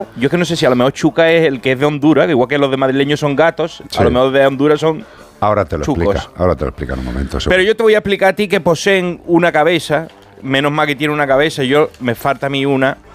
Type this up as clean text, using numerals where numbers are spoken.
Yo es que no sé si a lo mejor chuca es el que es de Honduras, que igual que los de madrileños son gatos, Sí. a lo mejor de Honduras son Ahora te lo chucos. explica. Ahora te lo explica en un momento. seguro. Pero yo te voy a explicar a ti que poseen una cabeza, menos mal que tiene una cabeza, me falta a mí una,